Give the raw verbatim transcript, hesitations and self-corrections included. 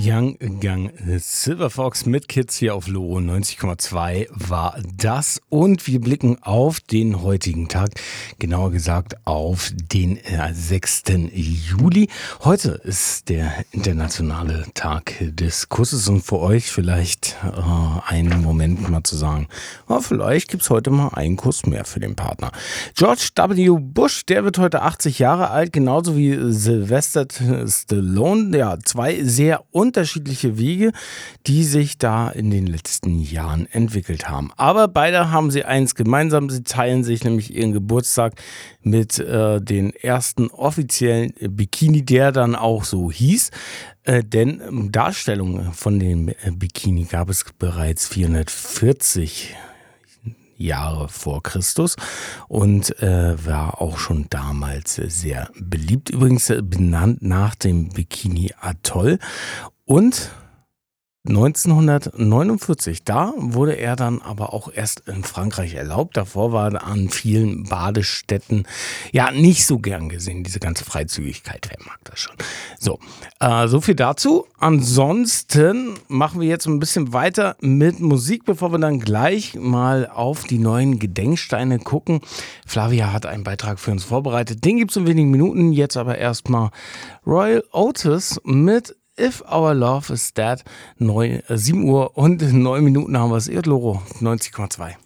Young Gang Silver Fox mit Kids hier auf Loro neunzig Komma zwei war das, und wir blicken auf den heutigen Tag, genauer gesagt auf den äh, sechsten Juli. Heute ist der internationale Tag des Kusses, und für euch vielleicht äh, einen Moment mal zu sagen, oh, vielleicht gibt es heute mal einen Kuss mehr für den Partner. George W. Bush, der wird heute achtzig Jahre alt, genauso wie Sylvester Stallone. Ja, zwei sehr unterschiedliche Wege, die sich da in den letzten Jahren entwickelt haben. Aber beide haben sie eins gemeinsam, sie teilen sich nämlich ihren Geburtstag mit äh, den ersten offiziellen Bikini, der dann auch so hieß. Äh, denn Darstellungen von dem äh, Bikini gab es bereits vierhundertvierzig Jahre vor Christus und äh, war auch schon damals sehr beliebt. Übrigens äh, benannt nach dem Bikini Atoll. Und neunzehnhundertneunundvierzig, da wurde er dann aber auch erst in Frankreich erlaubt. Davor war er an vielen Badestätten ja nicht so gern gesehen, diese ganze Freizügigkeit. Wer mag das schon? So, äh, so viel dazu. Ansonsten machen wir jetzt ein bisschen weiter mit Musik, bevor wir dann gleich mal auf die neuen Gedenksteine gucken. Flavia hat einen Beitrag für uns vorbereitet. Den gibt es in wenigen Minuten. Jetzt aber erstmal Roy Otis mit If Our Love Is Dead. sieben Uhr und neun Minuten haben wir es. Ihr Loro neunzig Komma zwei.